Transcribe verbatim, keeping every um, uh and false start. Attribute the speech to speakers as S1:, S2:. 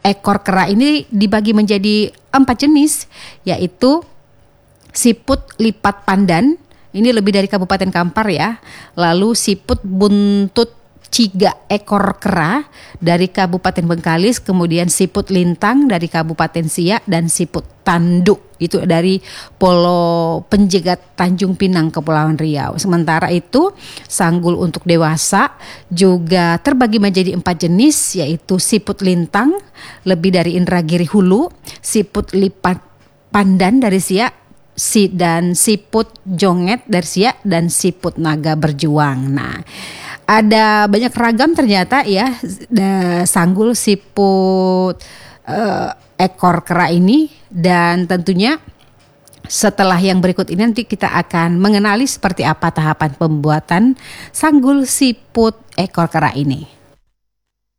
S1: ekor kera ini dibagi menjadi empat jenis, yaitu siput lipat pandan, ini lebih dari Kabupaten Kampar ya. Lalu siput buntut ciga ekor kera dari Kabupaten Bengkalis, kemudian siput lintang dari Kabupaten Siak, dan siput tanduk itu dari Pulau Penjegat Tanjung Pinang, Kepulauan Riau. Sementara itu sanggul untuk dewasa juga terbagi menjadi empat jenis, yaitu siput lintang lebih dari Indragiri Hulu, siput lipat pandan dari Siak, si dan siput jonget dari Siak, dan siput naga berjuang. Nah, ada banyak ragam ternyata ya sanggul siput uh, ekor kera ini, dan tentunya setelah yang berikut ini nanti kita akan mengenali seperti apa tahapan pembuatan sanggul siput ekor kera ini.